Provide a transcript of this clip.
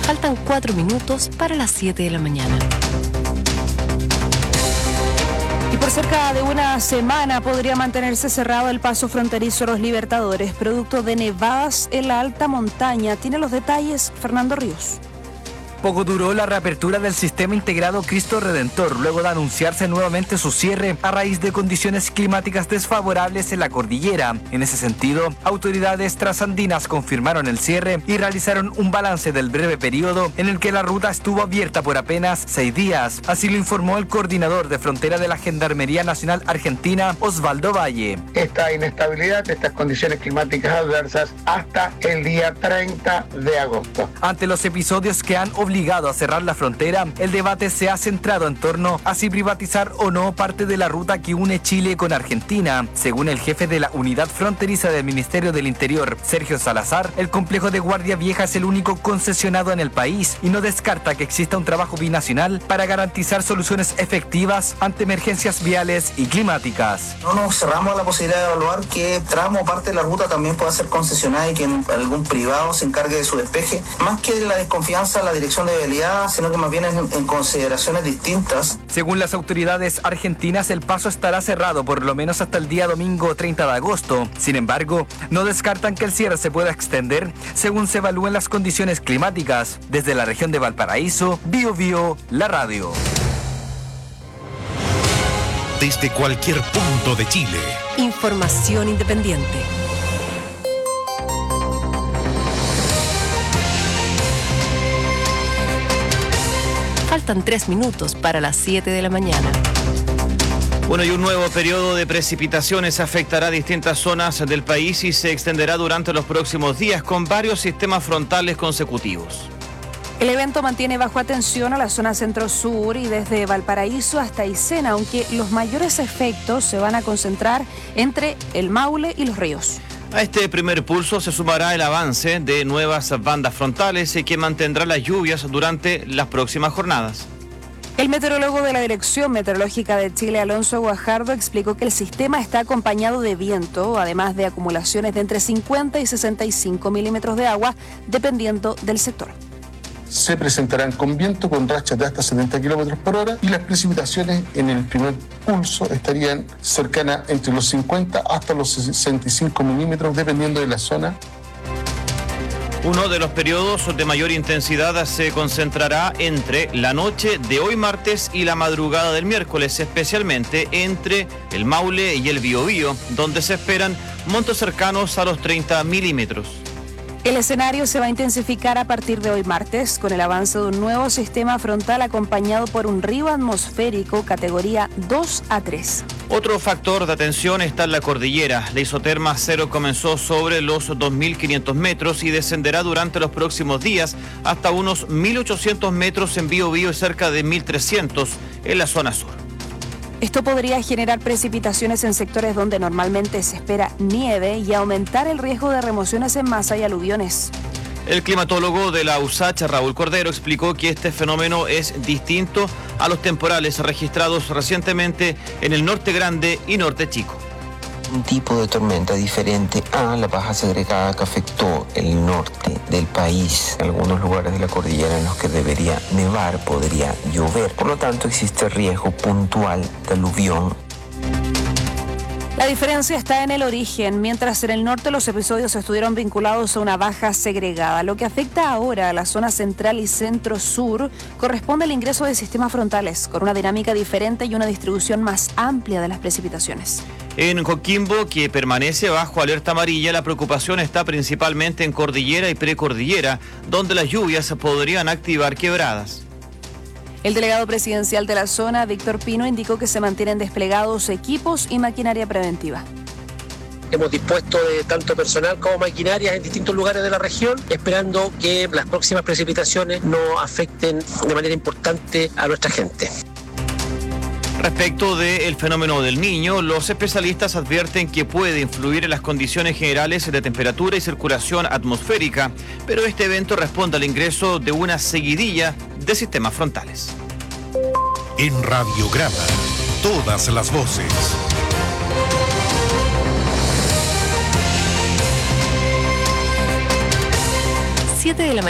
Faltan 4 minutos para las 7 de la mañana. Y por cerca de una semana podría mantenerse cerrado el paso fronterizo Los Libertadores, producto de nevadas en la alta montaña. Tiene los detalles Fernando Ríos. Poco duró la reapertura del sistema integrado Cristo Redentor, luego de anunciarse nuevamente su cierre a raíz de condiciones climáticas desfavorables en la cordillera. En ese sentido, autoridades trasandinas confirmaron el cierre y realizaron un balance del breve periodo en el que la ruta estuvo abierta por apenas 6 días. Así lo informó el coordinador de frontera de la Gendarmería Nacional Argentina, Osvaldo Valle. Esta inestabilidad, estas condiciones climáticas adversas hasta el día 30 de agosto. Ante los episodios que han obligado a cerrar la frontera, el debate se ha centrado en torno a si privatizar o no parte de la ruta que une Chile con Argentina. Según el jefe de la unidad fronteriza del Ministerio del Interior, Sergio Salazar, el complejo de Guardia Vieja es el único concesionado en el país y no descarta que exista un trabajo binacional para garantizar soluciones efectivas ante emergencias viales y climáticas. No nos cerramos a la posibilidad de evaluar que tramo o parte de la ruta también pueda ser concesionada y que algún privado se encargue de su despeje. Más que la desconfianza, la dirección de vialidad, sino que más bien en consideraciones distintas. Según las autoridades argentinas, el paso estará cerrado por lo menos hasta el día domingo 30 de agosto. Sin embargo, no descartan que el cierre se pueda extender según se evalúen las condiciones climáticas. Desde la región de Valparaíso, Biobío, la radio. Desde cualquier punto de Chile. Información independiente. Faltan 3 minutos para las 7 de la mañana. Bueno, y un nuevo periodo de precipitaciones afectará distintas zonas del país y se extenderá durante los próximos días con varios sistemas frontales consecutivos. El evento mantiene bajo atención a la zona centro-sur y desde Valparaíso hasta Aysén, aunque los mayores efectos se van a concentrar entre el Maule y los ríos. A este primer pulso se sumará el avance de nuevas bandas frontales que mantendrá las lluvias durante las próximas jornadas. El meteorólogo de la Dirección Meteorológica de Chile, Alonso Guajardo, explicó que el sistema está acompañado de viento, además de acumulaciones de entre 50 y 65 milímetros de agua, dependiendo del sector. Se presentarán con viento con rachas de hasta 70 kilómetros por hora y las precipitaciones en el primer pulso estarían cercanas entre los 50 hasta los 65 milímetros dependiendo de la zona. Uno de los periodos de mayor intensidad se concentrará entre la noche de hoy martes y la madrugada del miércoles, especialmente entre el Maule y el Biobío, donde se esperan montos cercanos a los 30 milímetros. El escenario se va a intensificar a partir de hoy martes con el avance de un nuevo sistema frontal acompañado por un río atmosférico categoría 2 a 3. Otro factor de atención está en la cordillera. La isoterma cero comenzó sobre los 2.500 metros y descenderá durante los próximos días hasta unos 1.800 metros en Biobío y cerca de 1.300 en la zona sur. Esto podría generar precipitaciones en sectores donde normalmente se espera nieve y aumentar el riesgo de remociones en masa y aluviones. El climatólogo de la USACH, Raúl Cordero, explicó que este fenómeno es distinto a los temporales registrados recientemente en el Norte Grande y Norte Chico. Un tipo de tormenta diferente a la baja segregada que afectó el norte del país. En algunos lugares de la cordillera en los que debería nevar, podría llover. Por lo tanto, existe riesgo puntual de aluvión. La diferencia está en el origen. Mientras en el norte los episodios estuvieron vinculados a una baja segregada, lo que afecta ahora a la zona central y centro-sur corresponde al ingreso de sistemas frontales, con una dinámica diferente y una distribución más amplia de las precipitaciones. En Coquimbo, que permanece bajo alerta amarilla, la preocupación está principalmente en cordillera y precordillera, donde las lluvias podrían activar quebradas. El delegado presidencial de la zona, Víctor Pino, indicó que se mantienen desplegados equipos y maquinaria preventiva. Hemos dispuesto de tanto personal como maquinarias en distintos lugares de la región, esperando que las próximas precipitaciones no afecten de manera importante a nuestra gente. Respecto del fenómeno del Niño, los especialistas advierten que puede influir en las condiciones generales de temperatura y circulación atmosférica, pero este evento responde al ingreso de una seguidilla de sistemas frontales. En Radiograma, todas las voces. 7 de la mañana.